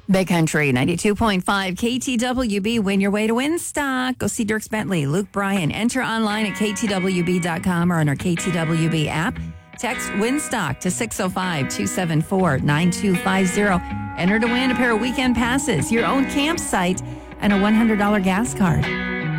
Big Country 92.5 KTWB. Win your way to Winstock. Go see Dirks Bentley, Luke Bryan. Enter online at ktwb.com or on our KTWB app. Text Winstock to 605-274-9250. Enter to win a pair of weekend passes, your own campsite, and a $100 gas card.